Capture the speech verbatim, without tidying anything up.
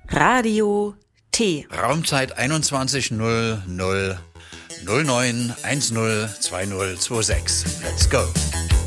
Radio T. Raumzeit einundzwanzig null null null neun eins null zwei null zwei sechs. Let's go.